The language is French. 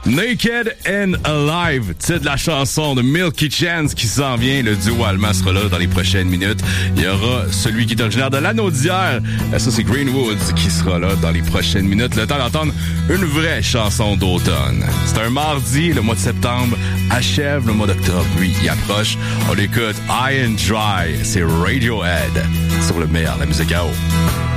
Naked and Alive, titre de la chanson de Milky Chance qui s'en vient. Le duo allemand sera là dans les prochaines minutes. Il y aura celui qui est originaire de l'Anaudière. Ça, c'est Greenwoods qui sera là dans les prochaines minutes. Le temps d'entendre une vraie chanson d'automne. C'est un mardi, le mois de septembre achève, le mois d'octobre, lui, il approche. On écoute High and Dry, c'est Radiohead sur le meilleur, la musique à eau.